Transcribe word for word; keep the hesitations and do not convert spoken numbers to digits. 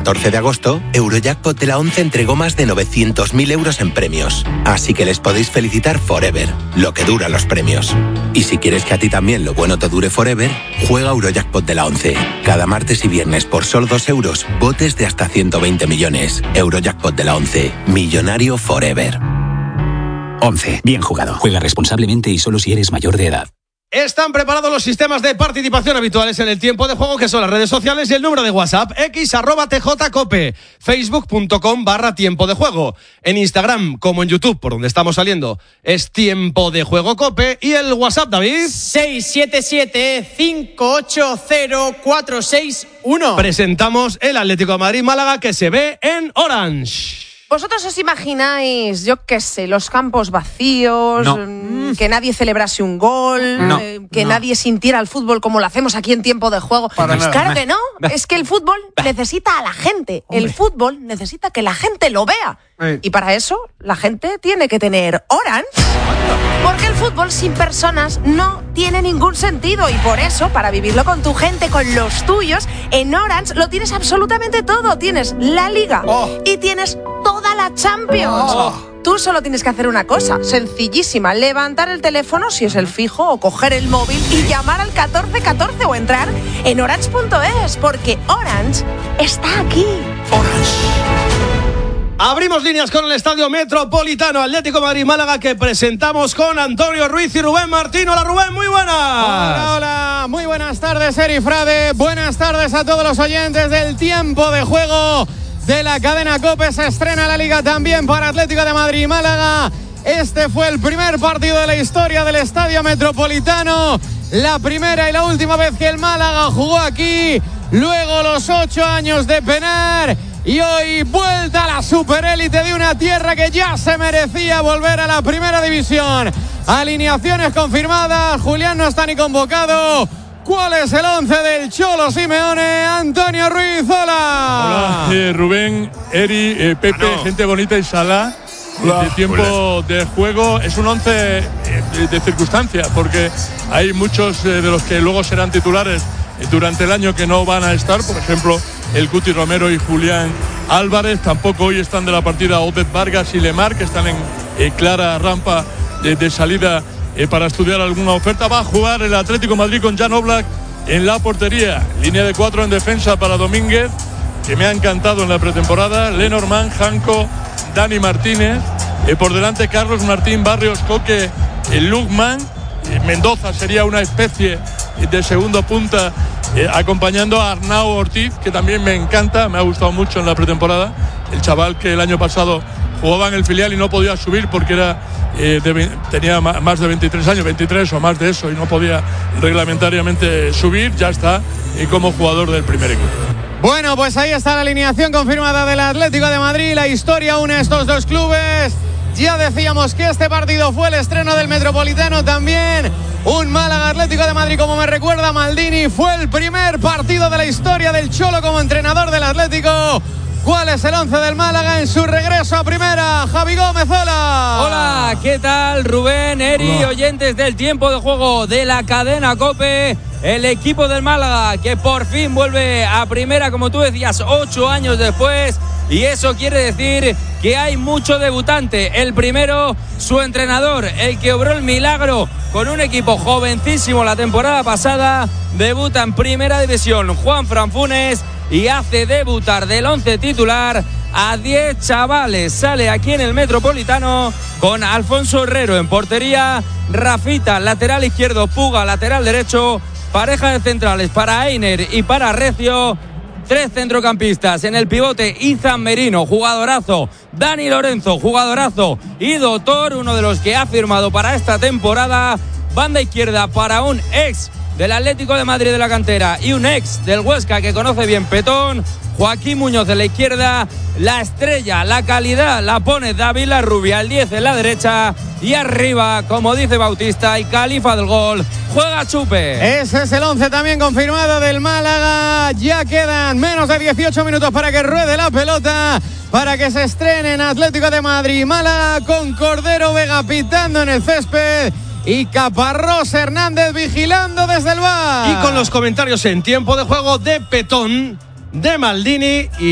catorce de agosto, Eurojackpot de la once entregó más de novecientos mil euros en premios. Así que les podéis felicitar forever, lo que duran los premios. Y si quieres que a ti también lo bueno te dure forever, juega Eurojackpot de la once. Cada martes y viernes por solo dos euros, botes de hasta ciento veinte millones. Eurojackpot de la once. Millonario forever. once. Bien jugado. Juega responsablemente y solo si eres mayor de edad. Están preparados los sistemas de participación habituales en el tiempo de juego, que son las redes sociales y el número de WhatsApp, x arroba tjcope, facebook.com barra tiempo de juego. En Instagram, como en YouTube, por donde estamos saliendo, es tiempo de juego cope. Y el WhatsApp, David. seis siete siete, cinco ocho cero, cuatro seis uno. Presentamos el Atlético de Madrid-Málaga, que se ve en Orange. ¿Vosotros os imagináis, yo qué sé, los campos vacíos, no. que nadie celebrase un gol, no, eh, que no. nadie sintiera el fútbol como lo hacemos aquí en tiempo de juego? Para Pues nada. claro que no, es que el fútbol necesita a la gente, Hombre. el fútbol necesita que la gente lo vea. Eh. Y para eso la gente tiene que tener Orange. Porque el fútbol sin personas no tiene ningún sentido y por eso, para vivirlo con tu gente, con los tuyos, en Orange lo tienes absolutamente todo. Tienes la Liga Oh. y tienes toda la Champions. Oh. Tú solo tienes que hacer una cosa, sencillísima, levantar el teléfono si es el fijo o coger el móvil y llamar al catorce catorce o entrar en orange punto es, porque Orange está aquí. Abrimos líneas con el Estadio Metropolitano Atlético Madrid-Málaga, que presentamos con Antonio Ruiz y Rubén Martín. Hola, Rubén, muy buenas. Hola, hola, muy buenas tardes, Eri Frade. Buenas tardes a todos los oyentes del tiempo de juego de la cadena COPE. Se estrena la Liga también para Atlético de Madrid y Málaga. Este fue el primer partido de la historia del Estadio Metropolitano. La primera y la última vez que el Málaga jugó aquí. Luego los ocho años de penar. Y hoy vuelta a la superélite de una tierra que ya se merecía volver a la primera división. Alineaciones confirmadas. Julián no está ni convocado. ¿Cuál es el once del Cholo Simeone? Antonio Ruiz, hola. Hola, eh, Rubén, Eri, eh, Pepe, Bueno. gente bonita y Salah. Hola. De tiempo de juego. Es un once eh, de, de circunstancia, porque hay muchos eh, de los que luego serán titulares eh, durante el año que no van a estar. Por ejemplo, el Cuti Romero y Julián Álvarez. Tampoco hoy están de la partida Obed Vargas y Lemar, que están en eh, clara rampa de, de salida eh, para estudiar alguna oferta. Va a jugar el Atlético de Madrid con Jan Oblak en la portería. Línea de cuatro en defensa para Domínguez, que me ha encantado en la pretemporada. Lenormand, Janko, Dani Martínez. Eh, por delante Carlos Martín, Barrios, Coque, eh, Lukman. Eh, Mendoza sería una especie de segundo punta, eh, acompañando a Arnau Ortiz, que también me encanta, me ha gustado mucho en la pretemporada. El chaval que el año pasado jugaba en el filial y no podía subir porque era eh, de, tenía más de veintitrés años, veintitrés o más de eso, y no podía reglamentariamente subir. Ya está eh, como jugador del primer equipo. Bueno, pues ahí está la alineación confirmada del Atlético de Madrid. La historia une a estos dos clubes. Ya decíamos que este partido fue el estreno del Metropolitano también. Un Málaga Atlético de Madrid, como me recuerda Maldini. Fue el primer partido de la historia del Cholo como entrenador del Atlético. ¿Cuál es el once del Málaga en su regreso a primera? Javi Gómez, hola. Hola, ¿qué tal? Rubén, Eri, Hola. oyentes del tiempo de juego de la cadena COPE. El equipo del Málaga, que por fin vuelve a primera, como tú decías, ocho años después. Y eso quiere decir que hay mucho debutante. El primero, su entrenador, el que obró el milagro con un equipo jovencísimo la temporada pasada. Debuta en primera división Juan Fran Funes y hace debutar del once titular a diez chavales. Sale aquí en el Metropolitano con Alfonso Herrero en portería, Rafita lateral izquierdo, Puga lateral derecho, pareja de centrales para Einer y para Recio. Tres centrocampistas en el pivote: Izan Merino, jugadorazo; Dani Lorenzo, jugadorazo; y Doctor, uno de los que ha firmado para esta temporada. Banda izquierda para un ex del Atlético de Madrid de la cantera y un ex del Huesca que conoce bien Petón, Joaquín Muñoz de la izquierda. La estrella, la calidad la pone David Larrubia, el diez en la derecha, y arriba, como dice Bautista, y Califa del gol, juega Chupe. Ese es el once también confirmado del Málaga. Ya quedan menos de dieciocho minutos para que ruede la pelota, para que se estrene en Atlético de Madrid Málaga, con Cordero Vega pitando en el césped y Caparrós Hernández vigilando desde el bar. Y con los comentarios en tiempo de juego de Petón, de Maldini y